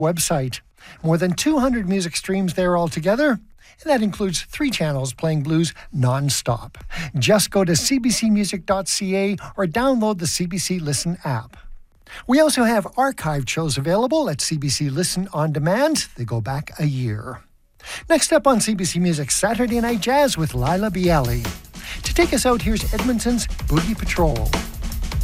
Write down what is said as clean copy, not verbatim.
website. More than 200 music streams there altogether, and that includes 3 channels playing blues non-stop. Just go to cbcmusic.ca or download the CBC Listen app. We also have archived shows available at CBC Listen On Demand. They go back a year. Next up on CBC Music, Saturday Night Jazz with Lila Bialy. To take us out, here's Edmonton's Boogie Patrol.